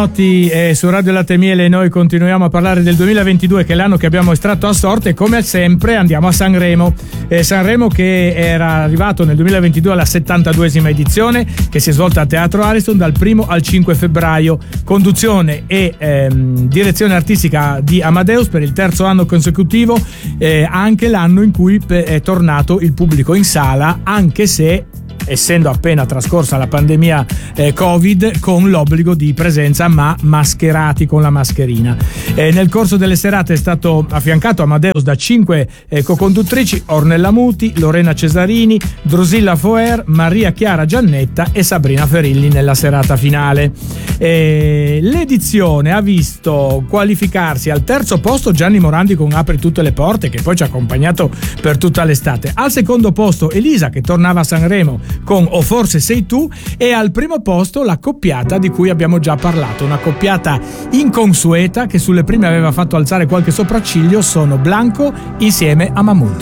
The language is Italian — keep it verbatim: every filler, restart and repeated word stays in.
Giovanotti eh, su Radio Latte e Miele. Noi continuiamo a parlare del duemilaventidue, che è l'anno che abbiamo estratto a sorte, e come sempre andiamo a Sanremo. Eh, Sanremo che era arrivato nel duemilaventidue alla settantaduesima edizione, che si è svolta a Teatro Ariston dal primo al cinque febbraio. Conduzione e ehm, direzione artistica di Amadeus per il terzo anno consecutivo, eh, anche l'anno in cui è tornato il pubblico in sala, anche se essendo appena trascorsa la pandemia eh, Covid, con l'obbligo di presenza ma mascherati con la mascherina. Eh, nel corso delle serate è stato affiancato Amadeus da cinque eh, co-conduttrici: Ornella Muti, Lorena Cesarini, Drusilla Foer, Maria Chiara Giannetta e Sabrina Ferilli nella serata finale. Eh, l'edizione ha visto qualificarsi al terzo posto Gianni Morandi con Apri tutte le porte, che poi ci ha accompagnato per tutta l'estate. Al secondo posto Elisa, che tornava a Sanremo con O forse sei tu, e al primo posto la coppiata di cui abbiamo già parlato, una coppiata inconsueta che sulle prime aveva fatto alzare qualche sopracciglio. Sono Blanco insieme a Mahmood.